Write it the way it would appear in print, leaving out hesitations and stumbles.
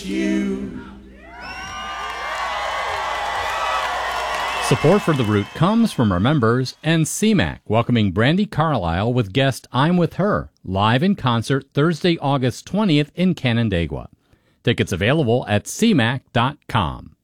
Support for The Root comes from our members and CMAC, welcoming Brandi Carlile with guest I'm With Her, live in concert Thursday, August 20th in Canandaigua. Tickets available at cmac.com.